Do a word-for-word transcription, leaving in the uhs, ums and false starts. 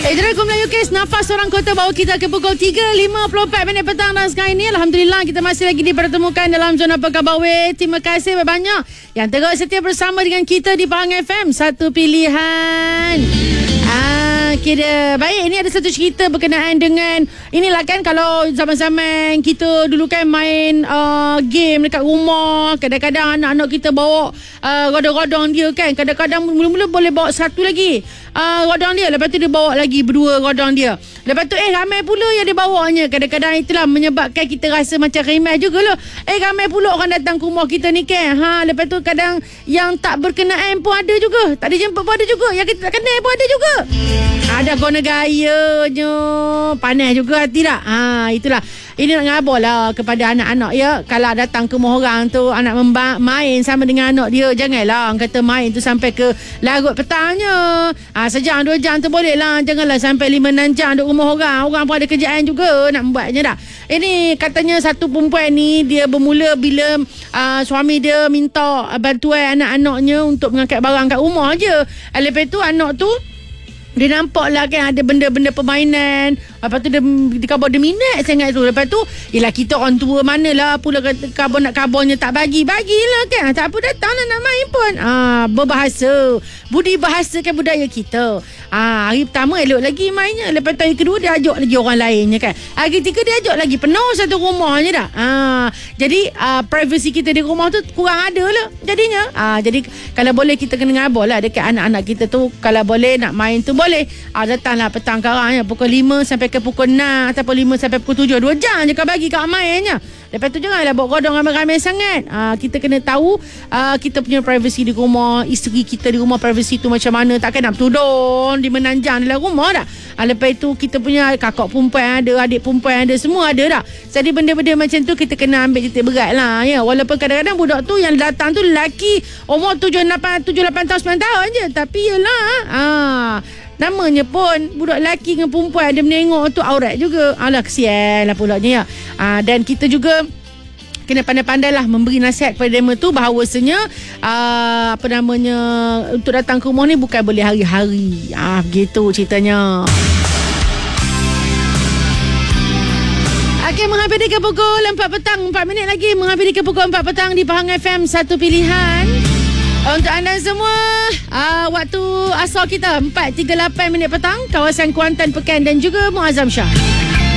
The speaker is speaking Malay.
Dragon Melayu Kes, nafas orang kota bawa kita ke pukul tiga lima puluh empat minit petang. Dan sekarang ini Alhamdulillah kita masih lagi dipertemukan dalam zona Pekabawai. Terima kasih banyak yang terus setia bersama dengan kita di Pahang F M. Satu pilihan. Ah, kira baik. Ini ada satu cerita berkenaan dengan inilah kan, kalau zaman-zaman kita dulu kan main uh, game dekat rumah, kadang-kadang anak-anak kita bawa uh, rodong-rodong dia kan. Kadang-kadang mula-mula boleh bawa satu lagi uh, rodong dia, lepas tu dia bawa lagi berdua rodong dia, lepas tu eh ramai pula yang dia bawanya. Kadang-kadang itulah menyebabkan kita rasa macam remeh jugalah. Eh ramai pula orang datang ke rumah kita ni kan. Ha, lepas tu kadang yang tak berkenaan pun ada juga, tak dijemput pun ada juga, yang kita tak kenal pun ada juga. Ada guna gayanya, panas juga hati tak? Ha, itulah. Ini nak ngabur lah kepada anak-anak ya. Kalau datang ke rumah orang tu, anak memba- main sama dengan anak dia, janganlah orang kata main tu sampai ke larut petangnya. Ha, sejam dua jam tu boleh lah. Janganlah sampai lima enam jam duduk rumah orang. Orang pun ada kerjaan juga nak membuatnya dah. Ini katanya satu perempuan ni, dia bermula bila uh, suami dia minta bantuan anak-anaknya untuk mengangkat barang kat rumah je. Lepas tu anak tu dia nampak lah kan ada benda-benda permainan. Lepas tu dia, dia kabur, dia minat sangat tu. Lepas tu yelah kita orang tua manalah pula kabur nak kaburnya tak bagi. Bagilah kan. Tak apa, datang lah nak main pun. Ah, berbahasa. Budi bahasa kan budaya kita. Ah, hari pertama elok lagi mainnya. Lepas tu hari kedua dia ajak lagi orang lainnya kan. Hari ketiga dia ajak lagi. Penuh satu rumahnya dah. Ah, jadi ah, privacy kita di rumah tu kurang ada lah jadinya. Ah, jadi kalau boleh kita kena ngabur lah dekat anak-anak kita tu. Kalau boleh nak main tu boleh. Ah, datanglah petang karang ya, pukul lima sampai ke pukul enam ataupun lima sampai pukul tujuh. Dua jam je kau bagi kat mainnya. Lepas tu janganlah bawa rodong ramai-ramai sangat. Ah, kita kena tahu ah, kita punya privacy di rumah, isteri kita di rumah privacy tu macam mana. Takkan nak tudung di menanjang dalam rumah dah. Ah, lepas tu kita punya kakak perempuan ada, adik perempuan ada, semua ada dah. Jadi benda-benda macam tu kita kena ambil titik berat lah ya. Walaupun kadang-kadang budak tu yang datang tu lelaki umur tujuh lapan tahun sembilan tahun je. Tapi yelah ah, namanya pun budak lelaki dengan perempuan, dia menengok tu aurat juga. Alah kesian lah pulaknya ya. Ah, dan kita juga kena pandai-pandai lah memberi nasihat kepada mereka tu bahawasanya uh, apa namanya, untuk datang ke rumah ni bukan boleh hari-hari. Ah, begitu ceritanya. Okey, menghampiri ke pukul empat petang, empat minit lagi menghampiri ke pukul empat petang di Pahang F M. Satu pilihan untuk anda semua. uh, Waktu asal kita empat tiga lapan minit petang, kawasan Kuantan, Pekan dan juga Muazzam Shah.